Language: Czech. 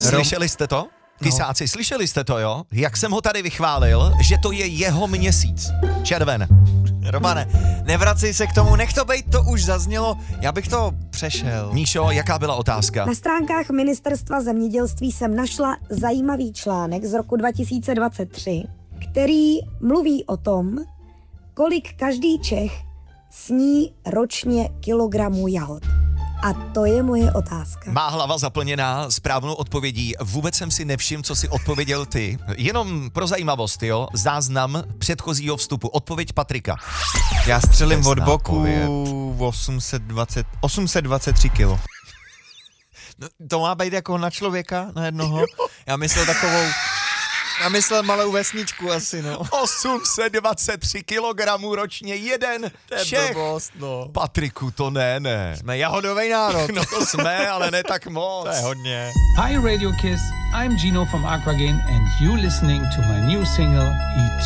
Slyšeli jste to? Kysáci, slyšeli jste to, jo? Jak jsem ho tady vychválil, že to je jeho měsíc. Červen. Romane, nevracej se k tomu, nech to bejt, to už zaznělo, já bych to přešel. Míšo, jaká byla otázka? Na stránkách Ministerstva zemědělství jsem našla zajímavý článek z roku 2023, který mluví o tom, kolik každý Čech sní ročně kilogramů jahod. A to je moje otázka. Má hlava zaplněná správnou odpovědí. Vůbec jsem si nevšiml, co si odpověděl ty. Jenom pro zajímavost, jo? Záznam předchozího vstupu. Odpověď Patrika. Já střelím Přesná od boku odpověď. 823 kilo. No, to má být jako na člověka, na jednoho. Já myslel malou vesničku asi, no. 823 kilogramů ročně, jeden Čech. Blbost, no. Patriku, to ne. Jsme jahodovej národ. No to jsme, ale ne tak moc. To je hodně. Hi Radio Kiss, I'm Gino from Aquagen and you listening to my new single